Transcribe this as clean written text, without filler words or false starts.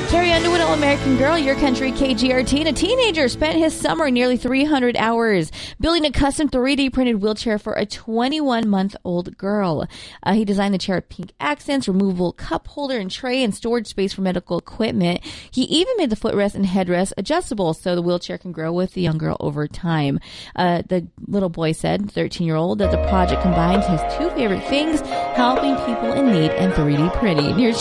Carrie Underwood, All American Girl, Your Country, KGRT, and a teenager spent his summer nearly 300 hours building a custom 3D printed wheelchair for a 21-month-old girl. He designed the chair with pink accents, removable cup holder and tray, and storage space for medical equipment. He even made the footrest and headrest adjustable so the wheelchair can grow with the young girl over time. The little boy said, 13-year-old, that the project combines his two favorite things, helping people in need and 3D printing.